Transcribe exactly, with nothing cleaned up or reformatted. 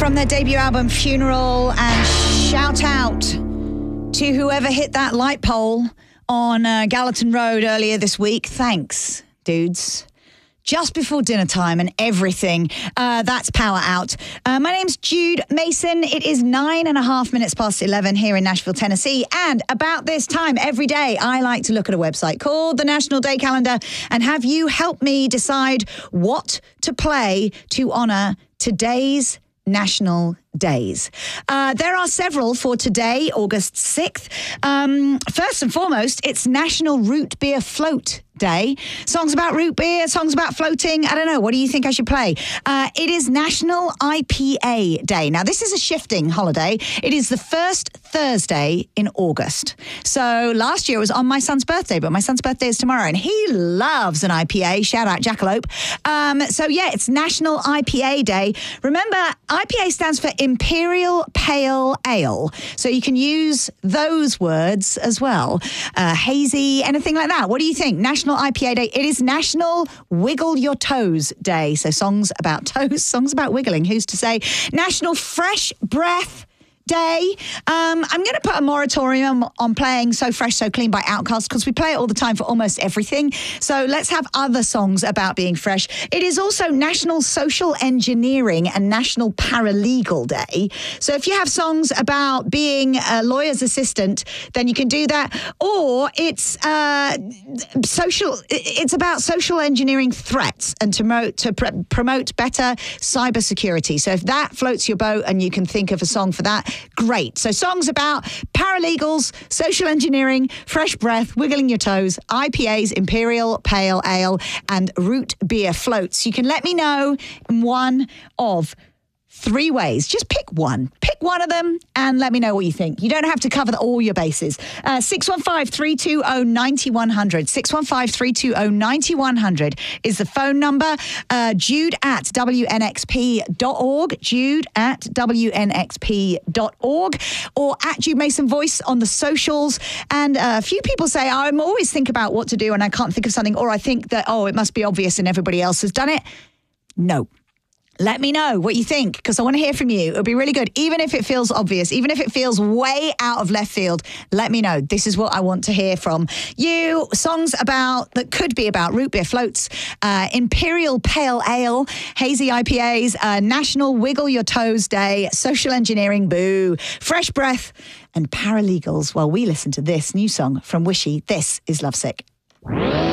from their debut album Funeral, and shout out to whoever hit that light pole on uh, Gallatin Road earlier this week. Thanks, dudes. Just before dinner time and everything. Uh, that's Power Out. Uh, my name's Jude Mason. It is nine and a half minutes past eleven here in Nashville, Tennessee. And about this time every day, I like to look at a website called the National Day Calendar and have you help me decide what to play to honor today's national days. Uh, there are several for today, August sixth. Um, first and foremost, it's National Root Beer Float Day. Songs about root beer, songs about floating. I don't know. What do you think I should play? Uh, it is National I P A Day. Now, this is a shifting holiday. It is the first Thursday in August. So last year was on my son's birthday, but my son's birthday is tomorrow, and he loves an I P A. Shout out Jackalope. Um, so yeah, it's National I P A Day. Remember, I P A stands for Imperial Pale Ale. So you can use those words as well. Uh, hazy, anything like that. What do you think? National I P A Day. It is National Wiggle Your Toes Day. So songs about toes, songs about wiggling. Who's to say? National Fresh Breath Day. Um, I'm going to put a moratorium on playing So Fresh, So Clean by Outkast because we play it all the time for almost everything. So let's have other songs about being fresh. It is also National Social Engineering and National Paralegal Day. So if you have songs about being a lawyer's assistant, then you can do that. Or it's uh, social. It's about social engineering threats and to promote, to pr- promote better cybersecurity. So if that floats your boat and you can think of a song for that, great. So songs about paralegals, social engineering, fresh breath, wiggling your toes, I P As, Imperial Pale Ale, and root beer floats. You can let me know in one of three ways. Just pick one. Pick one of them and let me know what you think. You don't have to cover the, all your bases. Uh, six one five, three two zero, nine one zero zero. six one five, three two zero, nine one zero zero is the phone number. Uh, Jude at W N X P dot org. Jude at W N X P dot org. Or at Jude Mason Voice on the socials. And uh, a few people say, oh, I'm always think about what to do and I can't think of something. Or I think that, oh, it must be obvious and everybody else has done it. No. Let me know what you think, because I want to hear from you. It'll be really good. Even if it feels obvious, even if it feels way out of left field, let me know. This is what I want to hear from you. Songs about that could be about root beer floats, uh, Imperial Pale Ale, hazy I P As, uh, National Wiggle Your Toes Day, social engineering, boo, fresh breath, and paralegals while we listen to this new song from Wishy. This is Lovesick.